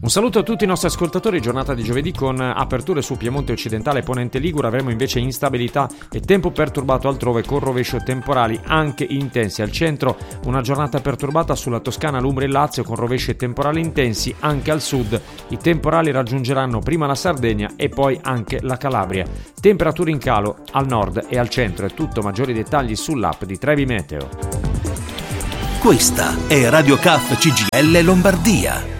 Un saluto a tutti i nostri ascoltatori, giornata di giovedì con aperture su Piemonte occidentale e Ponente Ligure. Avremo invece instabilità e tempo perturbato altrove con rovescio temporali anche intensi. Al centro una giornata perturbata sulla Toscana, l'Umbria e il Lazio con rovesci e temporali intensi. Anche al sud i temporali raggiungeranno prima la Sardegna e poi anche la Calabria. Temperature in calo al nord e al centro. È tutto, maggiori dettagli sull'app di Trevi Meteo. Questa è Radio CAF CGIL Lombardia.